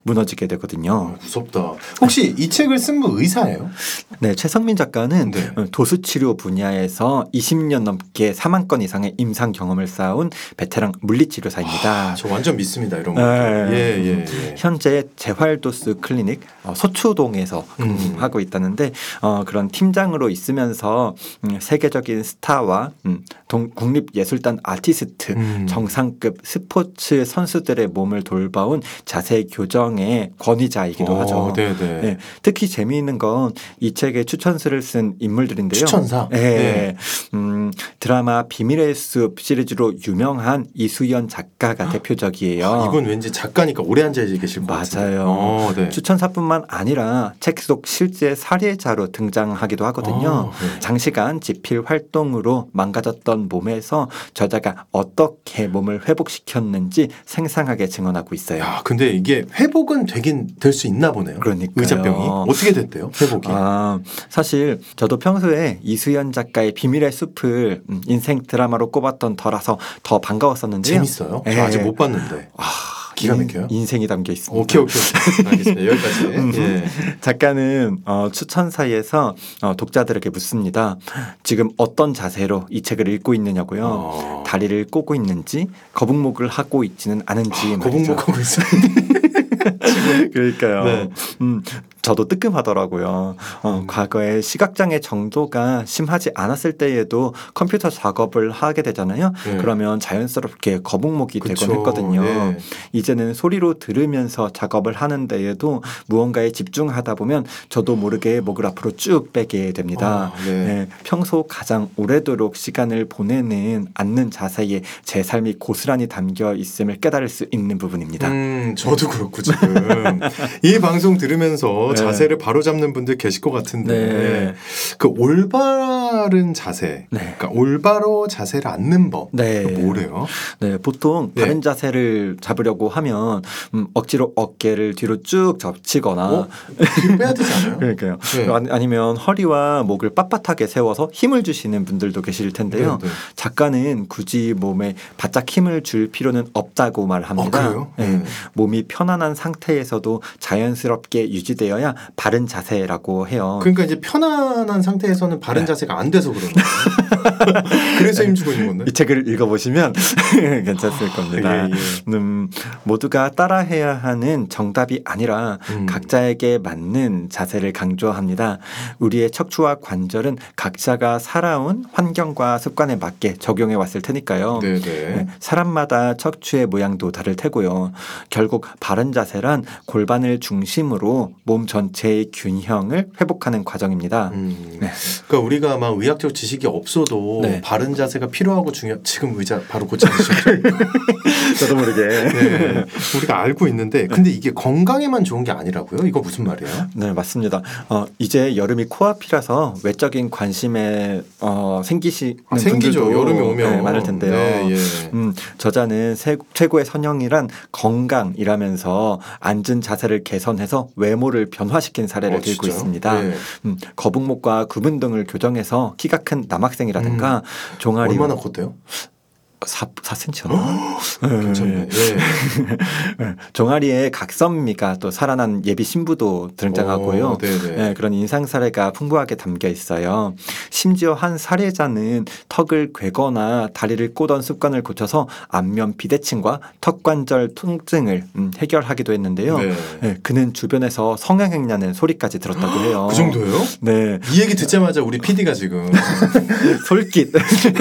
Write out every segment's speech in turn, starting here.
무너지게 되거든요. 무섭다. 혹시 이 책을 쓴 분 의사예요? 네, 최성민 작가는 네. 도수치료 분야에서 20년 넘게 4만 건 이상의 임상 경험을 쌓아온 베테랑 물리치료사입니다. 저 완전 믿습니다. 이런 거. 예. 현재 재활도스 클리닉 서초동에서 근무하고 있다는데 그런 팀장으로 있으면서 세계적인 스타와 국립예술단 아티스트, 정상급 스포츠 선수들의 몸을 돌봐온 자세 교정의 권위자이기도 하죠. 네. 특히 재미있는 건 이 책에 추천서를 쓴 인물들인데요. 추천사? 네. 드라마 비밀의 숲 시리즈로 유명한 이수연 작가가 대표적이에요. 이분 왠지 작가니까 오래 앉아 계실 것 같은데. 맞아요. 네. 추천사뿐만 아니라 책 속 실제 살해자로 등장하기도 하거든요. 네. 장시간 집필 활동으로 망가졌던 몸에서 저자가 어떻게 몸을 회복시켰는지 생생하게 증언하고 있어요. 야, 근데 이게 회복은 될 수 있나 보네요. 그러니까요. 의자병이 어떻게 됐대요? 회복이? 사실 저도 평소에 이수연 작가의 비밀의 숲을 인생 드라마로 꼽았던 터라서 더 반가웠었는데요. 재밌어요? 저 아직 못 봤는데. 기가 막혀요? 인생이 담겨 있습니다. 오케이. 알겠습니다. 여기까지. 작가는 추천사에서 독자들에게 묻습니다. 지금 어떤 자세로 이 책을 읽고 있느냐고요. 다리를 꼬고 있는지 거북목을 하고 있지는 않은지 말이죠. 거북목하고 있어요. 그러니까요. 네. 저도 뜨끔하더라고요. 과거에 시각장애 정도가 심하지 않았을 때에도 컴퓨터 작업을 하게 되잖아요. 네. 그러면 자연스럽게 거북목이 그쵸. 되곤 했거든요. 네. 이제는 소리로 들으면서 작업을 하는 데에도 무언가에 집중하다 보면 저도 모르게 목을 앞으로 쭉 빼게 됩니다. 네. 평소 가장 오래도록 시간을 보내는 앉는 자세에 제 삶이 고스란히 담겨 있음을 깨달을 수 있는 부분입니다. 저도 그렇고 지금 이 방송 들으면서 자세를 바로잡는 분들 계실 것 같은데 그 올바른 자세, 그러니까 올바로 자세를 앉는 법, 뭐래요? 네, 보통 바른 자세를 잡으려고 하면 억지로 어깨를 뒤로 쭉 접치거나 뒤로 빼야 되지 않아요? 그러니까요. 아니면 허리와 목을 빳빳하게 세워서 힘을 주시는 분들도 계실 텐데요. 작가는 굳이 몸에 바짝 힘을 줄 필요는 없다고 말합니다. 그래요? 몸이 편안한 상태에서도 자연스럽게 유지되어야 바른 자세라고 해요. 그러니까 이제 편안한 상태에서는 바른 자세가 안 돼서 그런 거예요. 그래서 힘주고 있는 건데. 이 책을 읽어보시면 괜찮을 겁니다. 모두가 따라해야 하는 정답이 아니라 각자에게 맞는 자세를 강조합니다. 우리의 척추와 관절은 각자가 살아온 환경과 습관에 맞게 적용해 왔을 테니까요. 사람마다 척추의 모양도 다를 테고요. 결국 바른 자세란 골반을 중심으로 몸 전체의 균형을 회복하는 과정입니다. 그러니까 우리가 막 의학적 지식이 없어도 바른 자세가 필요하고 지금 의자 바로 고쳐주셨죠? 저도 모르게 우리가 알고 있는데 근데 이게 건강에만 좋은 게 아니라고요? 이거 무슨 말이에요? 네, 맞습니다. 이제 여름이 코앞이라서 외적인 관심에 생기시는 분들도 여름이 오면 많을 텐데요. 저자는 최고의 선형이란 건강이라면서 앉은 자세를 개선해서 외모를 변화시킨 사례를 들고 있습니다. 거북목과 구분 등을 교정해서 키가 큰 남학생이라든가 종아리 얼마나 컸대요? 4cm였나? 괜찮네. 종아리에 각선미가 또 살아난 예비 신부도 등장하고요. 그런 인상 사례가 풍부하게 담겨 있어요. 심지어 한 살해자는 턱을 괴거나 다리를 꼬던 습관을 고쳐서 안면 비대칭과 턱관절 통증을 해결하기도 했는데요. 그는 주변에서 성형했냐는 소리까지 들었다고 해요. 그 정도예요? 네. 이 얘기 듣자마자 우리 PD가 지금 솔깃.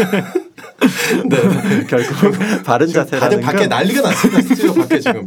결국 바른 자세라는 다들 밖에 난리가 났습니다. 스튜디오 밖에 지금.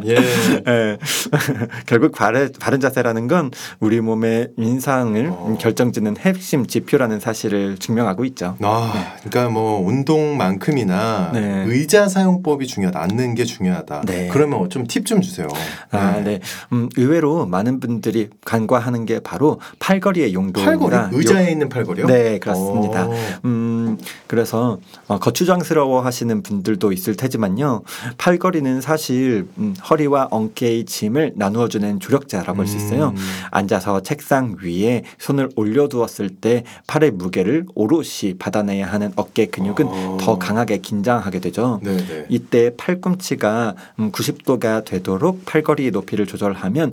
결국 바른 자세라는 건 우리 몸의 인상을 결정짓는 핵심 지표라는 사실을 증명하고 있죠. 그러니까 뭐 운동만큼이나 의자 사용법이 중요하다. 앉는 게 중요하다. 그러면 좀 팁 좀 주세요. 의외로 많은 분들이 간과하는 게 바로 팔걸이의 용도입니다. 의자에 있는 팔걸이요? 네, 그렇습니다. 그래서 수정스러워하시는 분들도 있을 테지만요. 팔걸이는 사실 허리와 어깨의 짐을 나누어주는 조력자라고 할 수 있어요. 앉아서 책상 위에 손을 올려두었을 때 팔의 무게를 오롯이 받아내야 하는 어깨 근육은 더 강하게 긴장하게 되죠. 네네. 이때 팔꿈치가 90도가 되도록 팔걸이 높이를 조절하면